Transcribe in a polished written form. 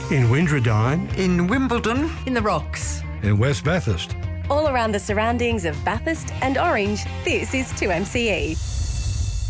In Windradine. In Wimbledon. In the Rocks. In West Bathurst. All around the surroundings of Bathurst and Orange, this is 2MCE.